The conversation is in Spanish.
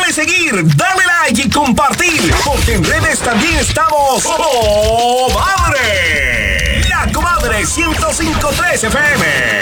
Dale seguir, dale like y compartir, porque en redes también estamos. ¡Oh, madre! La Comadre 105.3 FM.